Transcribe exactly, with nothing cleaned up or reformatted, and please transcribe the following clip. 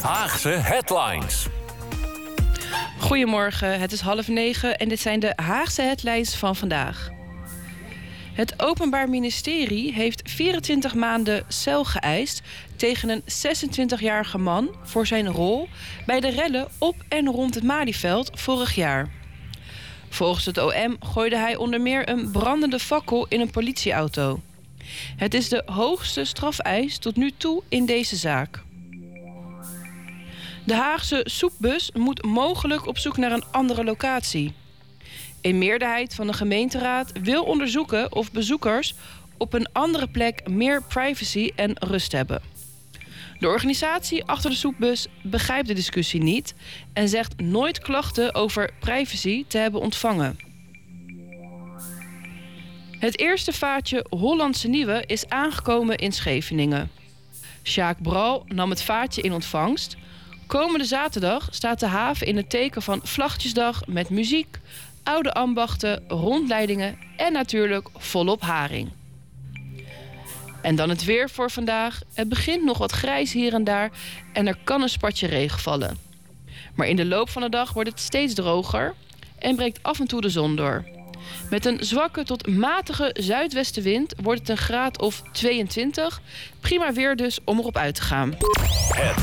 Haagse headlines. Goedemorgen, het is half negen en dit zijn de Haagse headlines van vandaag. Het Openbaar Ministerie heeft vierentwintig maanden cel geëist tegen een zesentwintigjarige man voor zijn rol bij de rellen op en rond het Malieveld vorig jaar. Volgens het O M gooide hij onder meer een brandende fakkel in een politieauto. Het is de hoogste strafeis tot nu toe in deze zaak. De Haagse soepbus moet mogelijk op zoek naar een andere locatie. Een meerderheid van de gemeenteraad wil onderzoeken of bezoekers op een andere plek meer privacy en rust hebben. De organisatie achter de soepbus begrijpt de discussie niet en zegt nooit klachten over privacy te hebben ontvangen. Het eerste vaartje Hollandse Nieuwe is aangekomen in Scheveningen. Sjaak Bral nam het vaartje in ontvangst. Komende zaterdag staat de haven in het teken van Vlaggetjesdag met muziek, oude ambachten, rondleidingen en natuurlijk volop haring. En dan het weer voor vandaag. Het begint nog wat grijs hier en daar en er kan een spatje regen vallen. Maar in de loop van de dag wordt het steeds droger en breekt af en toe de zon door. Met een zwakke tot matige zuidwestenwind wordt het een graad of tweeëntwintig. Prima weer dus om erop uit te gaan. Het